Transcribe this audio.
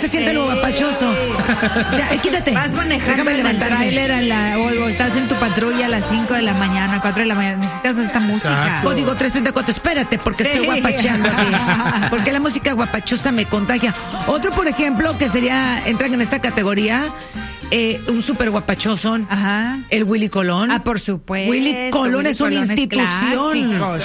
se siente lo guapachoso. Ya, quítate. Vas manejando en el tráiler o estás en tu patrulla a las 5 de la mañana, 4 de la mañana. Necesitas esta música. Exacto. Código 334, espérate, porque estoy guapacheando aquí. Porque la música guapachosa me contagia. Otro, por ejemplo, que entran en esta categoría, un súper guapachosón. Ajá. El Willy Colón. Por supuesto. Willy Colón es una institución. Clásicos.